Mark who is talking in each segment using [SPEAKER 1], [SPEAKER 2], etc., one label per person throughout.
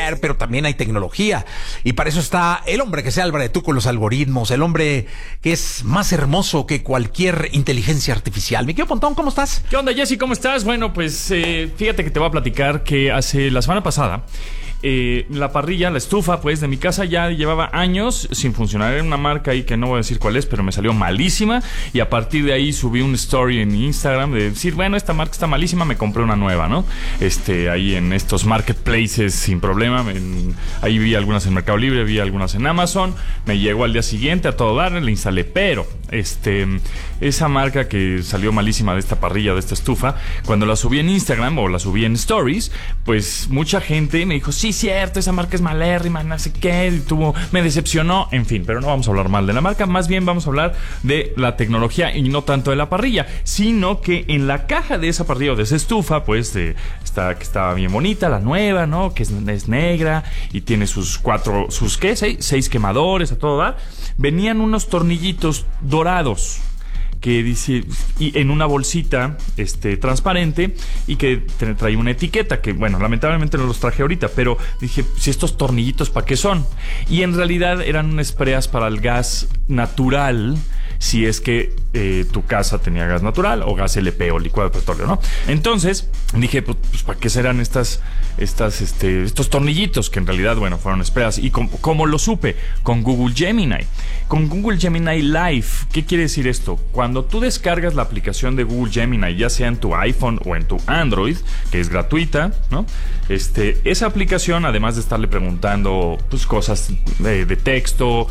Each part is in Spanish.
[SPEAKER 1] software, pero también hay tecnología. Y para eso está el hombre que se albra de tú con los algoritmos, el hombre que es más hermoso que cualquier inteligencia artificial. Mi querido Pontón, ¿cómo estás?
[SPEAKER 2] ¿Qué onda, Jessy? ¿Cómo estás? Bueno, pues fíjate que te voy a platicar que hace la semana pasada la parrilla, la estufa, pues, de mi casa ya llevaba años sin funcionar. Era una marca ahí que no voy a decir cuál es, pero me salió malísima. Y a partir de ahí subí un story en Instagram de decir, bueno, esta marca está malísima, me compré una nueva, ¿no? Ahí en estos marketplaces sin problema. Ahí vi algunas en Mercado Libre, vi algunas en Amazon. Me llegó al día siguiente a todo dar, le instalé. Pero esa marca que salió malísima de esta parrilla, de esta estufa, cuando la subí en Instagram o la subí en Stories, pues mucha gente me dijo, sí, cierto, esa marca es malérrima, no sé qué, me decepcionó, en fin. Pero no vamos a hablar mal de la marca, más bien vamos a hablar de la tecnología y no tanto de la parrilla, sino que en la caja de esa parrilla o de esa estufa, pues que estaba bien bonita, la nueva, ¿no? Que es negra y tiene sus seis quemadores a todo dar. Venían unos tornillitos dorados que dice, y en una bolsita transparente, y que trae una etiqueta que, bueno, lamentablemente no los traje ahorita, pero dije, si estos tornillitos, ¿para qué son? Y en realidad eran unas espreas para el gas natural, si es que tu casa tenía gas natural o gas LP o licuado de petróleo, ¿no? Entonces dije, pues ¿para qué serán estos tornillitos? Que en realidad, bueno, fueron espreas. ¿Y cómo lo supe? Con Google Gemini. Con Google Gemini Live. ¿Qué quiere decir esto? Cuando tú descargas la aplicación de Google Gemini, ya sea en tu iPhone o en tu Android, que es gratuita, ¿no? Esa aplicación, además de estarle preguntando pues cosas de texto,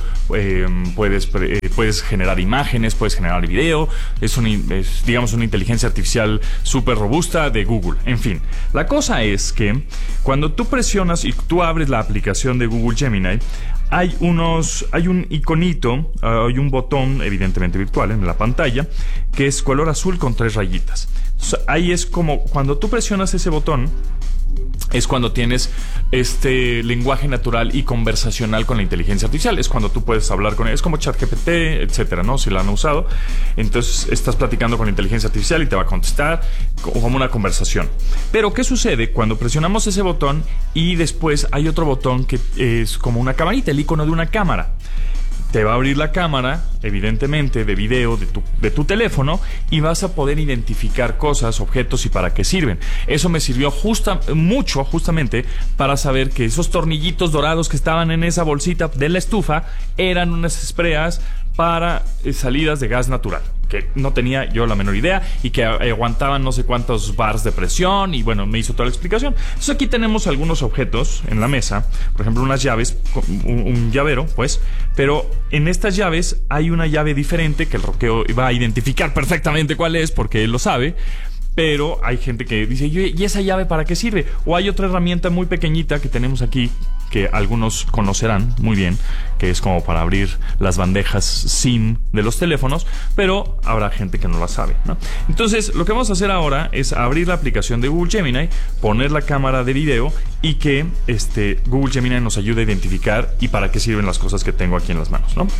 [SPEAKER 2] puedes generar imágenes, puedes generar video, es digamos una inteligencia artificial súper robusta de Google. En fin, la cosa es que cuando tú presionas y tú abres la aplicación de Google Gemini, hay un iconito, hay un botón evidentemente virtual en la pantalla que es color azul con 3 rayitas. Entonces, ahí es como cuando tú presionas ese botón, es cuando tienes lenguaje natural y conversacional con la inteligencia artificial. Es cuando tú puedes hablar con él. Es como ChatGPT, etcétera, ¿no? Si la han usado. Entonces estás platicando con la inteligencia artificial y te va a contestar como una conversación. Pero ¿qué sucede cuando presionamos ese botón y después hay otro botón que es como una camarita, el icono de una cámara? Te va a abrir la cámara, evidentemente, de video de tu teléfono, y vas a poder identificar cosas, objetos y para qué sirven. Eso me sirvió justamente para saber que esos tornillitos dorados que estaban en esa bolsita de la estufa eran unas espreas para salidas de gas natural, que no tenía yo la menor idea, y que aguantaban no sé cuántos bars de presión, y bueno, me hizo toda la explicación. Entonces aquí tenemos algunos objetos en la mesa, por ejemplo unas llaves, un llavero, pues, pero en estas llaves hay una llave diferente que el roqueo va a identificar perfectamente cuál es, porque él lo sabe. Pero hay gente que dice, ¿y esa llave para qué sirve? O hay otra herramienta muy pequeñita que tenemos aquí, que algunos conocerán muy bien, que es como para abrir las bandejas SIM de los teléfonos, pero habrá gente que no la sabe, ¿no? Entonces, lo que vamos a hacer ahora es abrir la aplicación de Google Gemini, poner la cámara de video y que Google Gemini nos ayude a identificar y para qué sirven las cosas que tengo aquí en las manos, ¿no?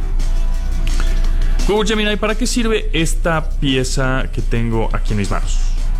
[SPEAKER 2] Google Gemini, ¿para qué sirve esta pieza que tengo aquí en mis manos?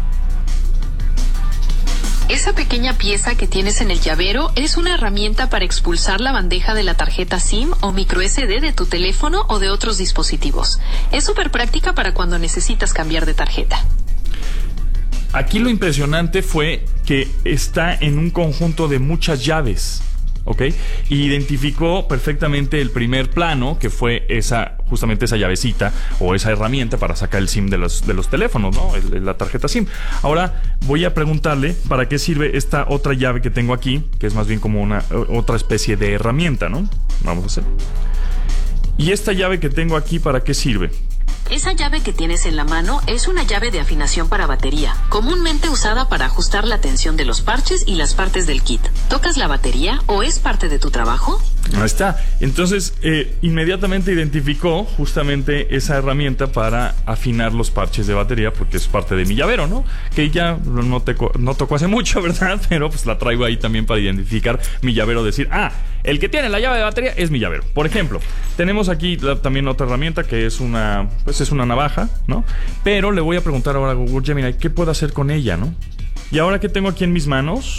[SPEAKER 3] Esa pequeña pieza que tienes en el llavero es una herramienta para expulsar la bandeja de la tarjeta SIM o micro SD de tu teléfono o de otros dispositivos. Es súper práctica para cuando necesitas cambiar de tarjeta.
[SPEAKER 2] Aquí lo impresionante fue que está en un conjunto de muchas llaves. ¿Ok? Y identificó perfectamente el primer plano, que fue justamente esa llavecita o esa herramienta para sacar el SIM de los teléfonos, ¿no? La tarjeta SIM. Ahora voy a preguntarle para qué sirve esta otra llave que tengo aquí, que es más bien como otra especie de herramienta, ¿no? Vamos a hacer. ¿Y esta llave que tengo aquí para qué sirve?
[SPEAKER 3] Esa llave que tienes en la mano es una llave de afinación para batería, comúnmente usada para ajustar la tensión de los parches y las partes del kit. ¿Tocas la batería o es parte de tu trabajo?
[SPEAKER 2] Ahí está. Entonces, inmediatamente identificó justamente esa herramienta para afinar los parches de batería, porque es parte de mi llavero, ¿no? Que ya no tocó hace mucho, ¿verdad? Pero pues la traigo ahí también para identificar mi llavero, decir, el que tiene la llave de batería es mi llavero. Por ejemplo, tenemos aquí también otra herramienta que es una navaja, ¿no? Pero le voy a preguntar ahora a Google Gemini qué puedo hacer con ella, ¿no? Y ahora que tengo aquí en mis manos,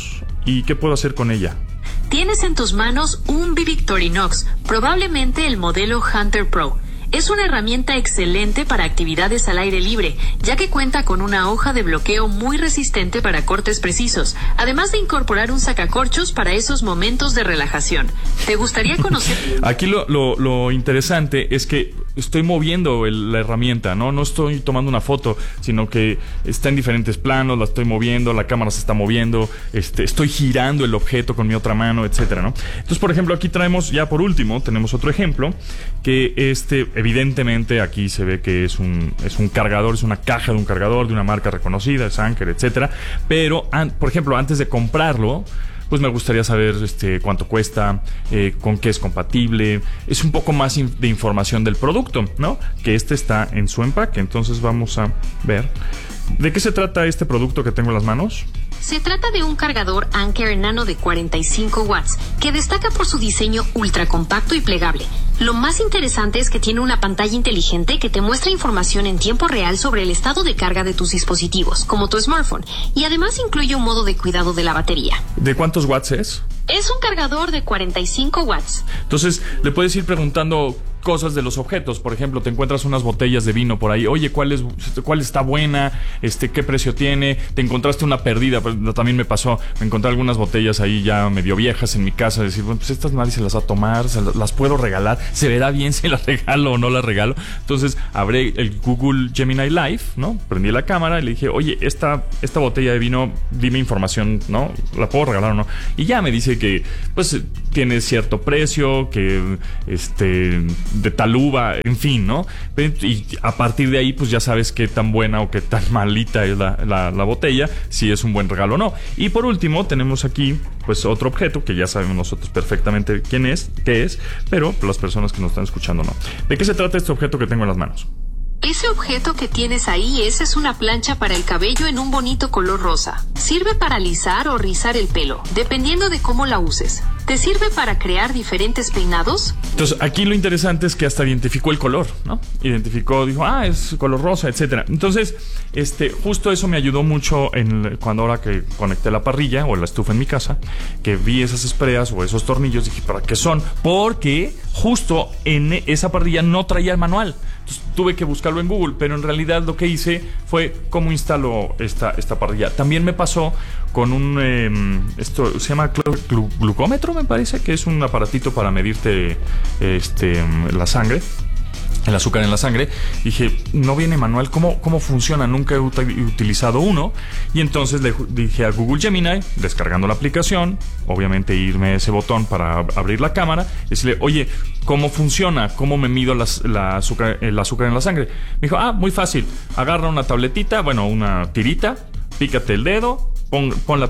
[SPEAKER 2] ¿Y qué puedo hacer con ella?
[SPEAKER 3] Tienes en tus manos un Victorinox, probablemente el modelo Hunter Pro. Es una herramienta excelente para actividades al aire libre, ya que cuenta con una hoja de bloqueo muy resistente para cortes precisos, además de incorporar un sacacorchos para esos momentos de relajación. ¿Te gustaría conocer?
[SPEAKER 2] Aquí lo interesante es que estoy moviendo la herramienta, ¿no? No estoy tomando una foto, sino que está en diferentes planos, la estoy moviendo, la cámara se está moviendo, estoy girando el objeto con mi otra mano, etcétera, ¿no? Entonces, por ejemplo, aquí traemos, ya por último, tenemos otro ejemplo, que evidentemente aquí se ve que es un cargador, es una caja de un cargador de una marca reconocida, es Anker, etcétera. Pero, por ejemplo, antes de comprarlo, pues me gustaría saber cuánto cuesta, con qué es compatible. Es un poco más de información del producto, ¿no? Que está en su empaque. Entonces vamos a ver. ¿De qué se trata este producto que tengo en las manos?
[SPEAKER 3] Se trata de un cargador Anker Nano de 45 watts, que destaca por su diseño ultra compacto y plegable. Lo más interesante es que tiene una pantalla inteligente que te muestra información en tiempo real sobre el estado de carga de tus dispositivos, como tu smartphone, y además incluye un modo de cuidado de la batería.
[SPEAKER 2] ¿De cuántos watts es?
[SPEAKER 3] Es un cargador de 45 watts.
[SPEAKER 2] Entonces, le puedes ir preguntando cosas de los objetos. Por ejemplo, te encuentras unas botellas de vino por ahí. Oye, ¿cuál está buena? ¿Qué precio tiene? Te encontraste una perdida. Pero también me pasó. Me encontré algunas botellas ahí ya medio viejas en mi casa. Decir, bueno, pues estas nadie se las va a tomar. Las puedo regalar. ¿Se verá bien si las regalo o no las regalo? Entonces, abrí el Google Gemini Live, ¿no? Prendí la cámara y le dije, oye, esta botella de vino, dime información, ¿no? ¿La puedo regalar o no? Y ya me dice que, pues, tiene cierto precio, que, de tal uva, en fin, ¿no? Y a partir de ahí, pues ya sabes qué tan buena o qué tan malita es la botella, si es un buen regalo o no. Y por último, tenemos aquí, pues, otro objeto que ya sabemos nosotros perfectamente qué es, pero las personas que nos están escuchando no. ¿De qué se trata este objeto que tengo en las manos?
[SPEAKER 3] Ese objeto que tienes ahí, es una plancha para el cabello en un bonito color rosa. Sirve para alisar o rizar el pelo, dependiendo de cómo la uses. ¿Te sirve para crear diferentes peinados?
[SPEAKER 2] Entonces, aquí lo interesante es que hasta identificó el color, ¿no? Dijo, es color rosa, etcétera. Entonces, justo eso me ayudó mucho cuando ahora que conecté la parrilla o la estufa en mi casa, que vi esas espreas o esos tornillos, dije, ¿para qué son? Porque justo en esa parrilla no traía el manual. Entonces, tuve que buscarlo en Google, pero en realidad lo que hice fue cómo instalo esta parrilla. También me pasó con esto se llama glucómetro, me parece, que es un aparatito para medirte la sangre, el azúcar en la sangre. Dije, no viene manual, ¿cómo funciona? Nunca he utilizado uno. Y entonces le dije a Google Gemini, descargando la aplicación, obviamente irme a ese botón para abrir la cámara, y decirle, oye, ¿cómo funciona? ¿Cómo me mido el azúcar en la sangre? Me dijo, muy fácil, agarra una tabletita, una tirita, pícate el dedo, pon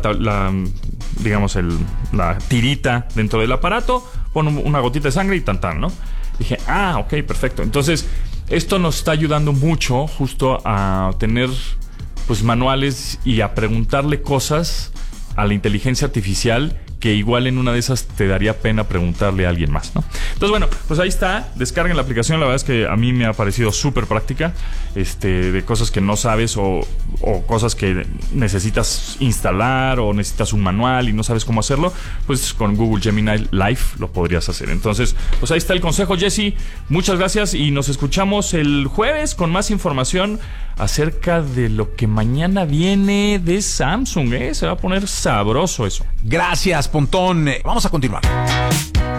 [SPEAKER 2] la tirita dentro del aparato, pon una gotita de sangre y tan, ¿no? Dije, ok, perfecto. Entonces, esto nos está ayudando mucho justo a tener, pues, manuales y a preguntarle cosas a la inteligencia artificial que igual en una de esas te daría pena preguntarle a alguien más, ¿no? Entonces, bueno, pues ahí está, descarguen la aplicación. La verdad es que a mí me ha parecido súper práctica, de cosas que no sabes o cosas que necesitas instalar o necesitas un manual y no sabes cómo hacerlo, pues con Google Gemini Live lo podrías hacer. Entonces, pues ahí está el consejo, Jesse. Muchas gracias y nos escuchamos el jueves con más información acerca de lo que mañana viene de Samsung, Se va a poner sabroso eso.
[SPEAKER 1] Gracias, Pontón. Vamos a continuar.